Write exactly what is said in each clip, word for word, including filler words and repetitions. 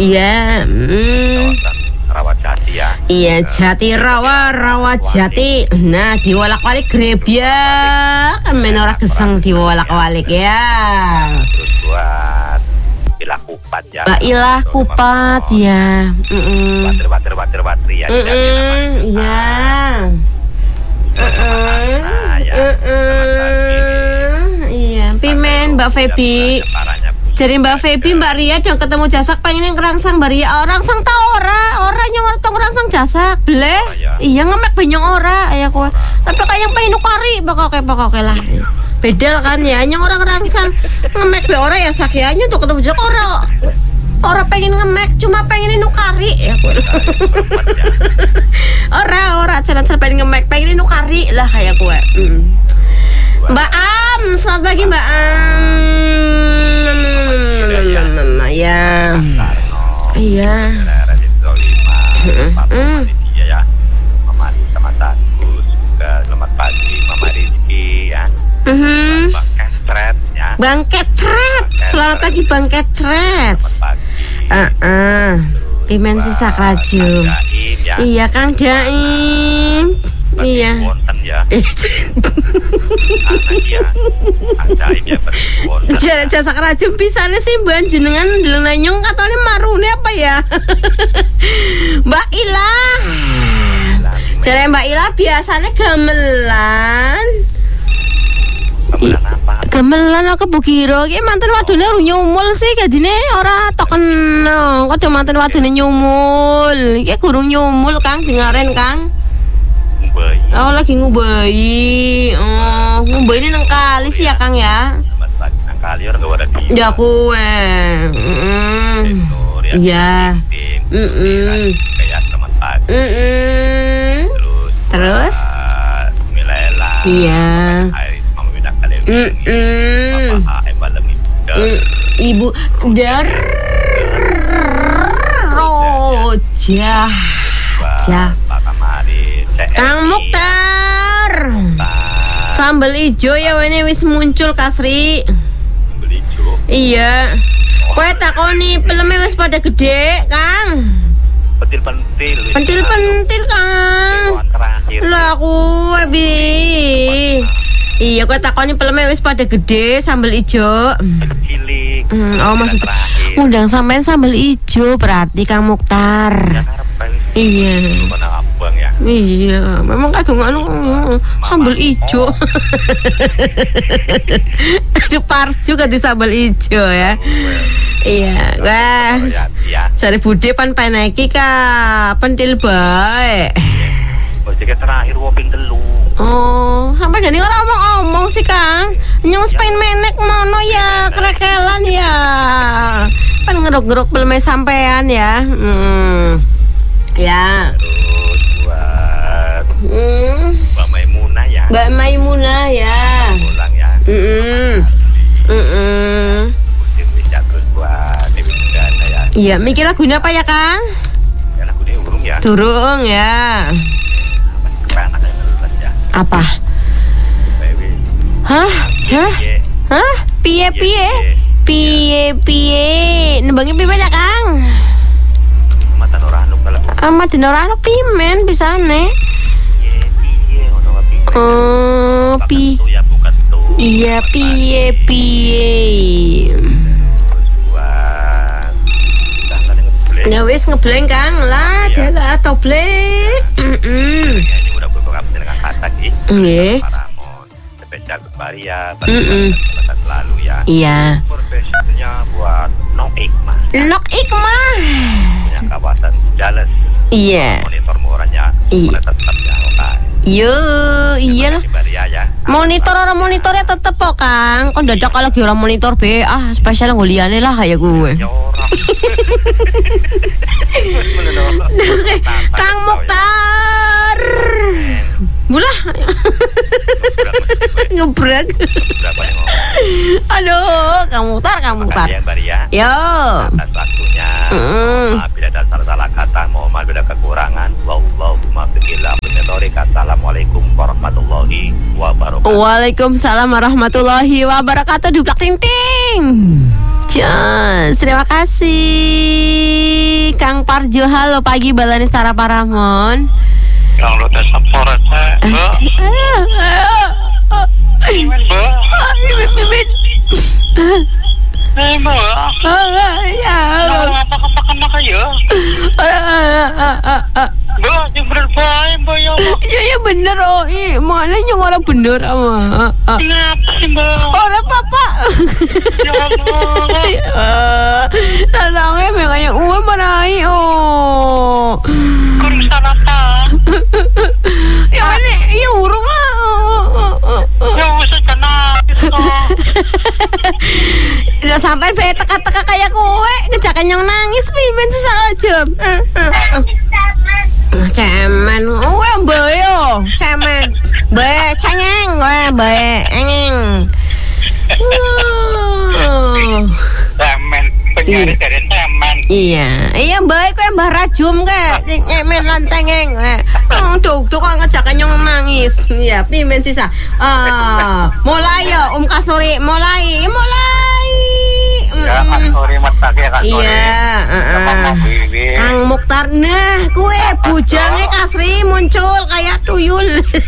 Iya. Hmm. Rawajati ya. Iya, Jati Rawa, Rawajati. Nah, diwolak-walik grebyak. Men ora geseng diwolak-walik ya. Terus buat Ilah Kupat ya. Mbak Ilah Kupat ya. Heeh. Water water water water ya. Heeh. Iya. Heeh. Heeh. Iya, pimen Mbak Febi. Jadi Mbak Febi, Mbak Ria dong ketemu Jasak pengen yang kerangsang Mbak Ria. Orang sang tau ora, orang yang orang kerangsang Jasak, bleh. Oh, iya. Iya ngemek benyong ora, ya aku. Tapi kayak yang pengen nukari, bakal kayak bakal kayak lah. Bedel kan ya, yang orang kerangsang ngemek be ora ya sakianya untuk ketemu Jasak ora. Ora pengen ngemek, cuma pengen nukari, ya aku. Ora ora, jalan-jalan pengen ngemek, pengen nukari lah kayak gue. Mm. Mbak Am, selamat pagi Mbak Am. Ya, iya. Ya, Mama sama Tagus juga selamat pagi Mama Rizky ya. Bang Ketret ya. Bang Ketret, selamat pagi Bang Ketret. Ah, ah. Pimen sisa kerajum. Iya Kang Dain. Iya. Jare jasa kerajum pisane sih Mbak jenengan nanyong katanya marune apa ya? Mbak Ilah. Jare Mbak Ilah biasanya gamelan. Gamelan apa? Gamelan aku bukiro ki manten wadone nyumul sih kadine ora token kok manten wadone nyumul. Iki gurung nyumul Kang dengaren Kang. Oh lagi ngubayi. Oh ngubayi ini nang kali sih ya Kang ya. Nang kali orang gak ada di. Ya kue. Iya. Kayak teman pagi. Terus. Terus. Milela. Iya. Ibu Dar Roja. Ja. Kang Mukhtar. Sambal ijo ya wene wis muncul Kasri. Sambal ijo. Iya. Kowe takoni peleme wis pada gede, Kang. Pentil-pentil. Pentil-pentil, Kang. Lah kowe bi. Iya, kowe takoni peleme wis pada gede sambal ijo. Cilik. Hmm, oh maksud ngundang sampean sambal ijo berarti Kang Mukhtar. Iya. Abang ya. Iya, memang kadung anu sambal ijo. Ada pars juga di sambal ijo ya. Iya, wah. Cari bude pan peneki ka pentil bae. Ojek terakhir woping telu. Oh, sampai gini orang ngomong-ngomong sih Kang. Nyong pengen menek mono ya, kerekelan ya. Pan ngerok-ngerok belum sampean ya. Hmm. Ya. Terus buat hmm. Mbak Maimunah ya. Mbak Maimunah ya. Pulang ya. Heeh. Heeh. Terus buat Dewi Sugana ya. Iya, mikir lagunya apa ya, Kang? Ya lagunya urung ya. Durung ya. Apa? Hah? Hah? Hah? Piye piye? Piye piye? Nembangi piye ya, Kang? Mata Norano kalau. Amat Norano pimen bisane. Piye piye ngono wae. Oh, pi. Iya, piye piye. Ya wis ngebleng Kang lah, dalah toblek. Heeh. Nggih. Spesial Maria, pada selalu ya. Iya. Profesinya buat Nok Ikmah. Nok Ikmah. Punya kawasan Jales. Iya. Monitor murahnya. Monitor tetapnya oke. Yo, iya lah. Ya. Monitor orang monitornya tetep kok Kang. Kon dadak kalau lagi orang monitor be, ah spesial ngoliane lah kayak gue. Ya ora. Kang Mukhtar. Bulah. Ngebrek. Aduh, Kang Mukhtar, Kang Mukhtar. Yo. Atas waktunya. Bila ada salah kata, mohon bila kekurangan. Wallahumma biqillah. Assalamualaikum warahmatullahi wabarakatuh. Waalaikumsalam warahmatullahi wabarakatuh. Dublak ting ting. Jos, terima kasih Kang Parjo. Halo pagi balani Sara Paramon. Yang lo tes sepora saya, Mbak. Mimin, Mbak. Mimin, mimin. Eh, Mbak. Ya. Apa kepakan maka ya? Mbak, yang bener baik, Mbak ya. Ya ya bener oh, i mana yang orang bener ama. Kenapa sih, Mbak? Orang papa. Ya Allah. Rasanya makanya uwe manai oh. Kurang salah apa? Ya mana ya urung lah. Ya usah kena. Udah sampai bae teka-teka kayak kowe, ngejakan yang nangis pimen sesalah jam. Cemen, kowe mbae yo, cemen. Bae cengeng, kowe bae engeng. Cemen, penyanyi dari cemen. Iya, iya bae kowe Mbah Rajum ke, sing cemen lan cengeng. Oh, duk duk kok ngejakan yang nangis. Iya, pimen sisa. Ah, mulai yo Om Kasuri, mulai, mulai. Ya, Kasuri matake Kasuri. Iya, heeh. Kang Mukhtar, nah kue bujangnya Kasri muncul kayak tuyul.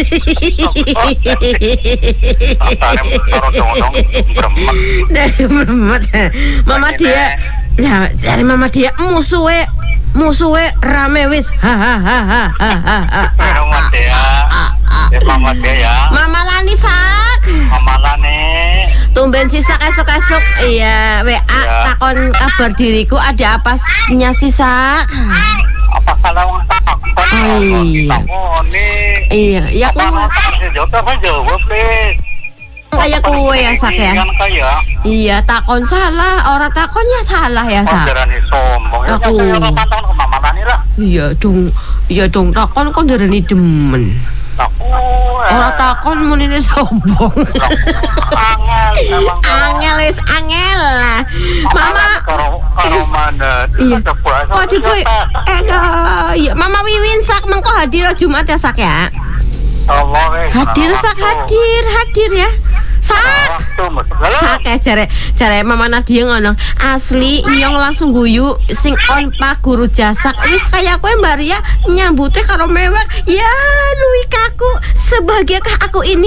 Dari berempat. Mama dia, nah dari mama dia musuhe, musuhe rame wis. Hahaha. Mama dia, mama dia ya. Mama Lani sak. Mama Lani. Tumben sisa esok-esok iya W A ya. Takon kabar diriku ada apasnya sisa. Apa salah wong takon? Oh, iya. Iya, ya aku jawab jawab please. Kayak kue ya sak ya. Iya, takon salah, orang takonnya salah ya sak. Aku. Iya dong, iya dong takon kon dereni demen. Orang takon munine sombong. Angel, angel is angel. Mama. Iya. Kok di boy? Edah, iya. Mama Wiwin sak mengko hadir Jumat ya sak ya. Hadir sak hadir hadir ya. Sak. Sak ya jare jare Mama Nadia ngono. Asli nyong langsung guyu sing on Pak Guru Jasak. Wis kaya kowe Mbak Ria nyambute karo mewek. Ya luwih kaku. Sebahagiakah aku ini?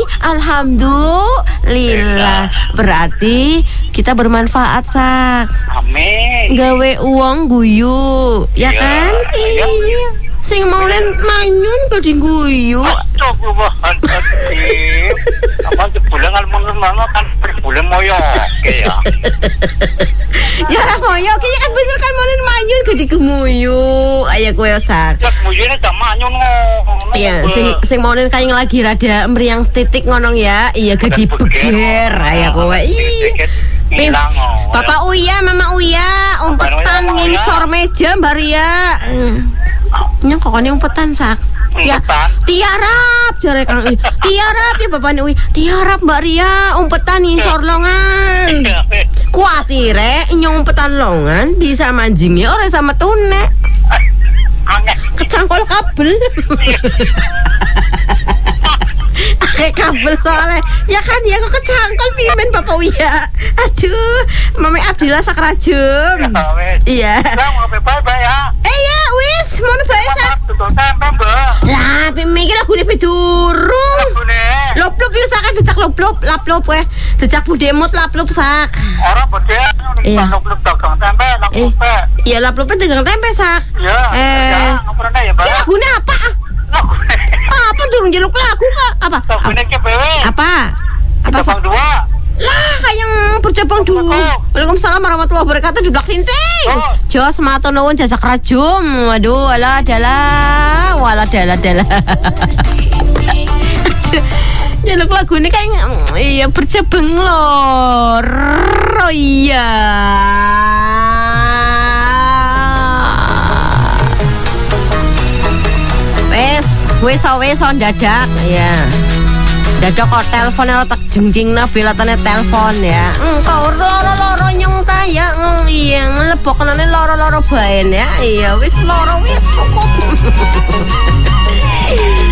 Alhamdulillah. Berarti kita bermanfaat sak. Amin. Gawe uang guyu, ya, ya kan? Iya. Sing mau len manyun kading guyu. Astagfirullahaladzim. Apa sebulan almun-almun kan sebulan moyo ya. Ya ora moyo, kaya kan bener kan mau len manyun kading gemuyu. Aya kowe sak. Ya gemuyune gak manyun ngono. Iya, sing sing mau len kaya lagi rada meriang setitik ngonong ya. Iya gadi beger aya kowe. Ih. Bapak Uya, Mama Uya, umpetan nginsor meja Mbak Ria. Nyong kokone umpetan sak. Ya, tiarap jare Kang. Tiarap ya Bapak Uya. Tiarap Mbak Ria, umpetan nginsor longan. Kuatire nyong umpetan longan bisa manjingnya ora sama tune. Kecangkol kabel. Kayak kabel soalnya. Ya kan ya kok kecangkol pimen Bapak Uya. Aduh, Mami Abdillah Sakrajum. Iya. Bye-bye ya. Eh ya wis, mono bae sak. Lah, pimen iki lagune bedurung. Lop-lop yo sak dicak lop-lop, lap-lop kowe. Dicak budemut lap-lop sak. Ora bode lop-lop dagang tempe, lap-lop. Iya, lap-lop dagang tempe sak. Iya. Eh, ngapurane ya, Mbak. Ya lagune apa? Apa durung jeluk lagu kok? Apa? Apa? Apa sak dua? Lah, kayang bercabang dulu. Waalaikumsalam warahmatullahi wabarakatuh. Jublak tinting. Oh. Jos matur nuwun jasa kerajum. Waduh, alah dalah. Walah dalah dalah. Jeluk lagu ini kayak iya bercabang lor. Oh iya. Wes, wes wes on dadak ya. Dadak kok telepon ora tak jengking nabilatane telepon ya. Engkau loro-loro nyong ta ya. Iya, nglebokane loro-loro bae ya. Iya, wis loro wis cukup.